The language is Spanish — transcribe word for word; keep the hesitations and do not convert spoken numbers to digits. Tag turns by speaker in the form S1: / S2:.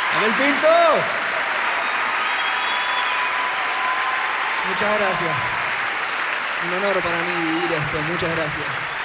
S1: Abel Pintos.
S2: Muchas gracias. Un honor para mí vivir esto. Muchas gracias.